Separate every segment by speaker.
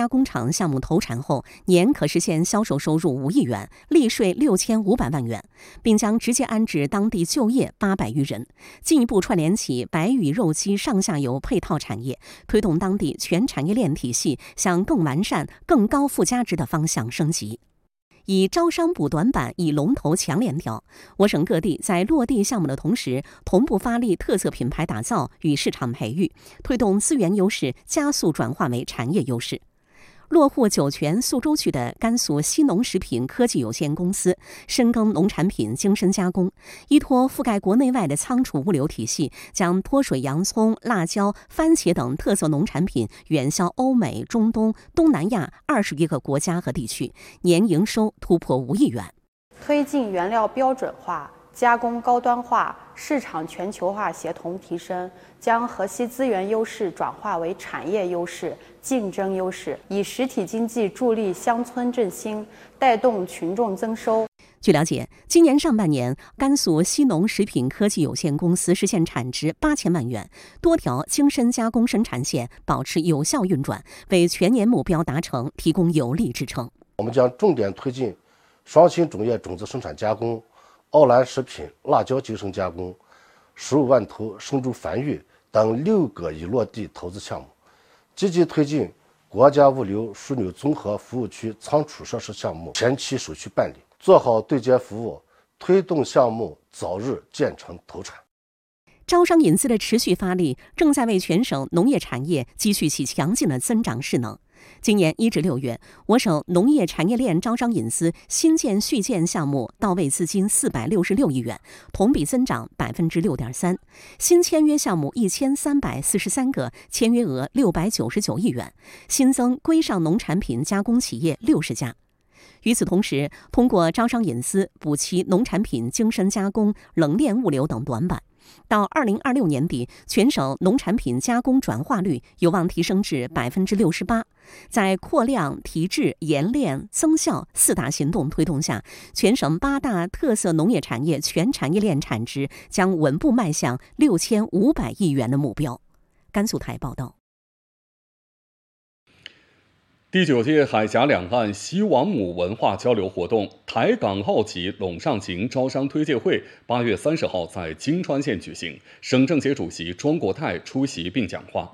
Speaker 1: 工厂项目投产后，年可实现销售收入5亿元，利税6500万元，并将直接安置当地就业800余人，进一步串联起白羽肉鸡上下游配套产业，推动当地全产业链体系向更完善、更高附加值的方向升级。以招商补短板，以龙头强联调，我省各地在落地项目的同时，同步发力特色品牌打造与市场培育，推动资源优势加速转化为产业优势。落户酒泉宿州区的甘肃西农食品科技有限公司深耕农产品精深加工，依托覆盖国内外的仓储物流体系，将脱水洋葱、辣椒、番茄等特色农产品远销欧美、中东、东南亚21个国家和地区，年营收突破5亿元。
Speaker 2: 推进原料标准化、加工高端化、市场全球化协同提升，将河西资源优势转化为产业优势、竞争优势，以实体经济助力乡村振兴，带动群众增收。
Speaker 1: 据了解，今年上半年，甘肃西农食品科技有限公司实现产值8000万元，多条精深加工生产线保持有效运转，为全年目标达成提供有力支撑。
Speaker 3: 我们将重点推进双新种业种子生产加工、奥兰食品辣椒精深加工、15万头生猪繁育等6个已落地投资项目，积极推进国家物流枢纽综合服务区仓储设施项目前期手续办理，做好对接服务，推动项目早日建成投产。
Speaker 1: 招商引资的持续发力，正在为全省农业产业积蓄起强劲的增长势能。今年1至6月，我省农业产业链招商引资新建续建项目到位资金466亿元，同比增长6.3%，新签约项目1343个，签约额699亿元，新增规上农产品加工企业60家。与此同时，通过招商引资补齐农产品精深加工、冷链物流等短板，到2026年底，全省农产品加工转化率有望提升至68%。在扩量、提质、研炼、增效4大行动推动下，全省8大特色农业产业全产业链产值将稳步迈向6500亿元的目标。甘肃台报道。
Speaker 4: 第9届海峡两岸西王母文化交流活动台港澳及陇上行招商推介会8月30号在金川县举行，省政协主席庄国泰出席并讲话。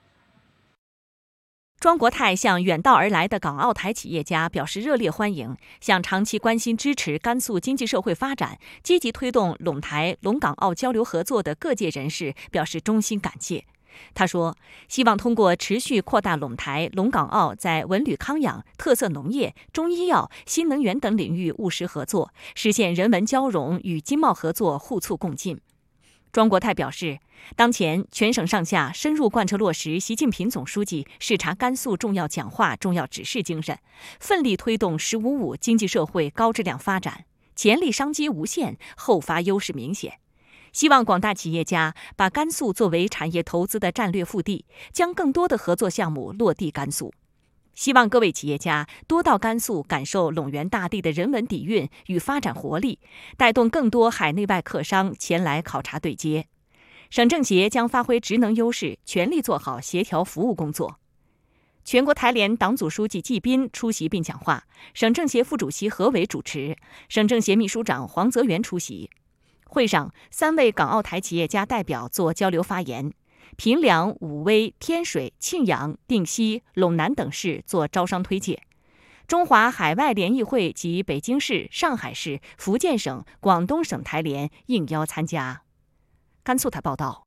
Speaker 5: 庄国泰向远道而来的港澳台企业家表示热烈欢迎，向长期关心支持甘肃经济社会发展、积极推动陇台、陇港澳交流合作的各界人士表示衷心感谢。他说，希望通过持续扩大陇台、陇港澳在文旅康养、特色农业、中医药、新能源等领域务实合作，实现人文交融与经贸合作互促共进。庄国泰表示，当前全省上下深入贯彻落实习近平总书记视察甘肃重要讲话、重要指示精神，奋力推动“15+5”经济社会高质量发展，潜力商机无限，后发优势明显。希望广大企业家把甘肃作为产业投资的战略腹地，将更多的合作项目落地甘肃。希望各位企业家多到甘肃感受陇源大地的人文底蕴与发展活力，带动更多海内外客商前来考察对接。省政协将发挥职能优势，全力做好协调服务工作。全国台联党组书记季斌出席并讲话，省政协副主席何伟主持，省政协秘书长黄泽元出席。会上，3位港澳台企业家代表做交流发言，平凉、武威、天水、庆阳、定西、陇南等市做招商推介。中华海外联谊会及北京市、上海市、福建省、广东省台联应邀参加。甘肃台报道。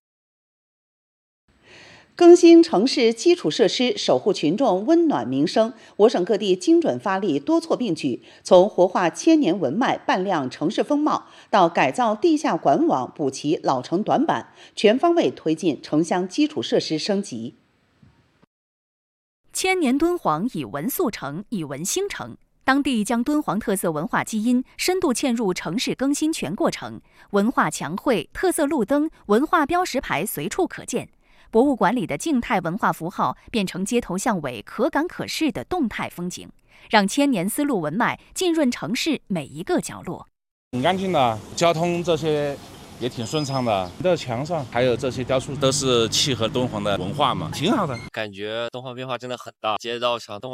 Speaker 6: 更新城市基础设施，守护群众温暖民生，我省各地精准发力，多措并举，从活化千年文脉、扮亮城市风貌，到改造地下管网、补齐老城短板，全方位推进城乡基础设施升级。
Speaker 7: 千年敦煌以文速成，以文兴城。当地将敦煌特色文化基因深度嵌入城市更新全过程，文化墙绘、特色路灯、文化标识牌随处可见。博物馆里的静态文化符号变成街头巷尾可感可视的动态风景，让千年丝路文脉浸润城市每一个角落。
Speaker 8: 挺干净的，交通这些也挺顺畅的。的墙上还有这些雕塑，都是契合敦煌的文化嘛，挺好的。
Speaker 9: 感觉敦煌变化真的很大，街道上敦煌